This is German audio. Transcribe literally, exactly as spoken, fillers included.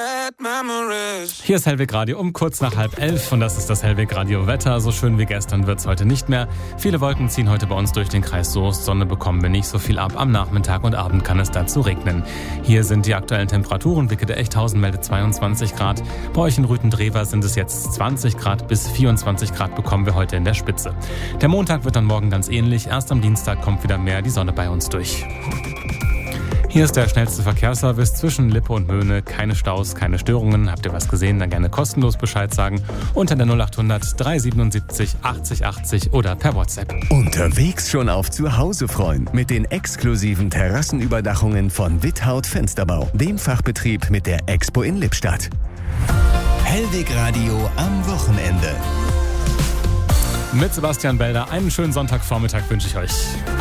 Hier ist Hellweg Radio um kurz nach halb elf und das ist das Hellweg Radio Wetter. So schön wie gestern wird es heute nicht mehr. Viele Wolken ziehen heute bei uns durch den Kreis Soest. Sonne bekommen wir nicht so viel ab. Am Nachmittag und Abend kann es dazu regnen. Hier sind die aktuellen Temperaturen. Wickede Echthausen meldet zweiundzwanzig Grad. Bei euch in Rüthendrewer sind es jetzt zwanzig Grad. Bis vierundzwanzig Grad bekommen wir heute in der Spitze. Der Montag wird dann morgen ganz ähnlich. Erst am Dienstag kommt wieder mehr die Sonne bei uns durch. Hier ist der schnellste Verkehrsservice zwischen Lippe und Möhne. Keine Staus, keine Störungen. Habt ihr was gesehen, dann gerne kostenlos Bescheid sagen. Unter der null acht hundert drei siebenundsiebzig achtzig achtzig oder per WhatsApp. Unterwegs schon auf Zuhause freuen. Mit den exklusiven Terrassenüberdachungen von Withaut Fensterbau. Dem Fachbetrieb mit der Expo in Lippstadt. Hellweg Radio am Wochenende. Mit Sebastian Belder einen schönen Sonntagvormittag wünsche ich euch.